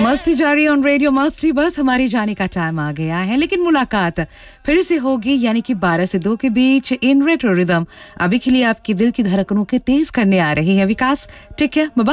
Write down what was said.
मस्ती जारी on radio मस्ती। बस हमारी जाने का टाइम आ गया है, लेकिन मुलाकात फिर से होगी, यानी कि 12 से 2 के बीच इन रेट्रो रिदम। अभी के लिए आपकी दिल की धड़कनों के तेज करने आ रही है विकास। ठीक है, बाय।